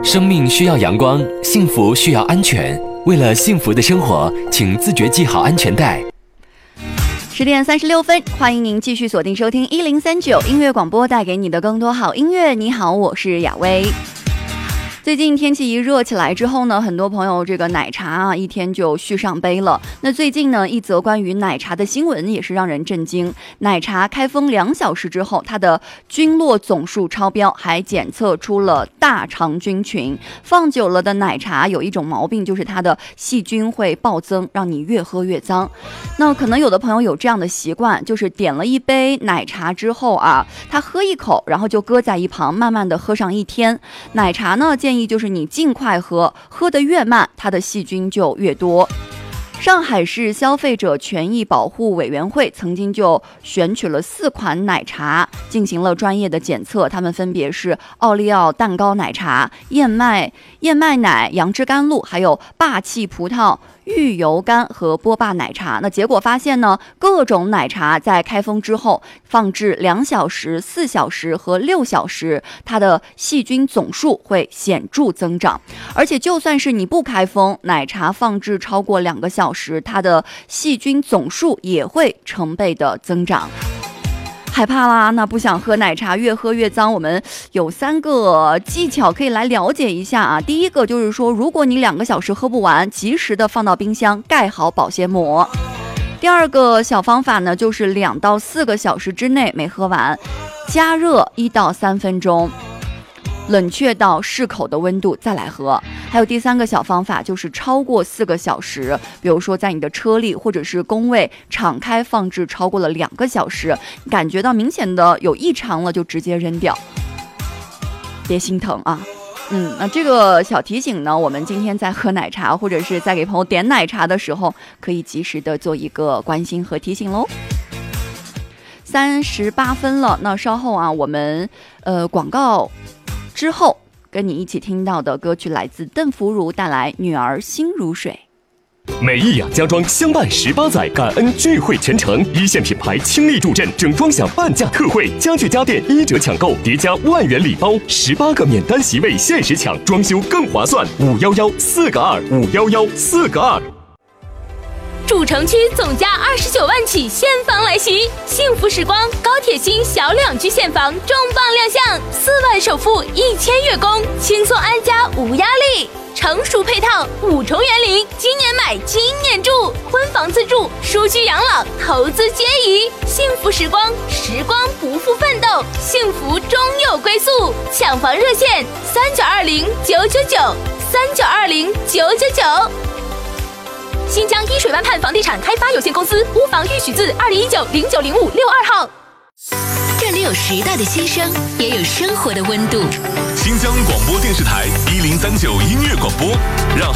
生命需要阳光，幸福需要安全。为了幸福的生活，请自觉系好安全带。 10点36分，欢迎您继续锁定收听1039音乐广播，带给你的更多好音乐。你好，我是雅薇。最近天气一热起来之后呢，很多朋友这个奶茶啊一天就续上杯了。那最近呢，一则关于奶茶的新闻也是让人震惊。奶茶开封2小时之后，它的菌落总数超标，还检测出了大肠菌群。放久了的奶茶有一种毛病，就是它的细菌会暴增，让你越喝越脏。那可能有的朋友有这样的习惯，就是点了一杯奶茶之后啊，他喝一口，然后就搁在一旁，慢慢的喝上一天。奶茶呢，建议就是你尽快喝，喝得越慢，它的细菌就越多。上海市消费者权益保护委员会曾经就选取了4款奶茶进行了专业的检测，它们分别是奥利奥蛋糕奶茶、燕麦奶、杨枝甘露，还有霸气葡萄芋油干和波霸奶茶。那结果发现呢，各种奶茶在开封之后放置2小时、4小时和6小时，它的细菌总数会显著增长。而且就算是你不开封，奶茶放置超过2个小时，它的细菌总数也会成倍的增长。害怕啦，那不想喝奶茶，越喝越脏。我们有3个技巧可以来了解一下啊。第一个就是说，如果你2个小时喝不完，及时的放到冰箱，盖好保鲜膜。第二个小方法呢，就是2到4个小时之内没喝完，加热1到3分钟，冷却到适口的温度再来喝。还有第3个小方法，就是超过4个小时，比如说在你的车里或者是工位敞开放置超过了2个小时，感觉到明显的有异常了，就直接扔掉，别心疼啊。那这个小提醒呢，我们今天在喝奶茶或者是在给朋友点奶茶的时候，可以及时的做一个关心和提醒喽。38分了，那稍后啊，我们广告之后跟你一起听到的歌曲来自邓福如带来《女儿心如水》。 美意雅家装相伴18载，感恩聚会全程，一线品牌倾力助阵，整装享半价特惠，家具家电1折抢购，叠加10000元礼包，18个免单席位限时抢，装修更划算。511-4个2，511-4个2。 主城区总价29万起现房来袭，幸福时光高铁新小2居现房重磅亮相，4万首付1000月供，轻松安家无压力。成熟配套5重园林，今年买今年住，婚房自住，舒居养老，投资皆宜。幸福时光，时光不负奋斗，幸福终有归宿。抢房热线3920-999，3920-999。新疆依水湾畔房地产开发有限公司屋房预许字2019-0905-62号。 这里有时代的心声，也有生活的温度。 新疆广播电视台1039音乐广播，让